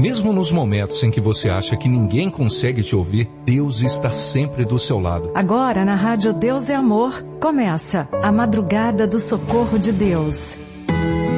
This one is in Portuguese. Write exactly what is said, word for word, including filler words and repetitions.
Mesmo nos momentos em que você acha que ninguém consegue te ouvir, Deus está sempre do seu lado. Agora na Rádio Deus é Amor, começa a Madrugada do Socorro de Deus.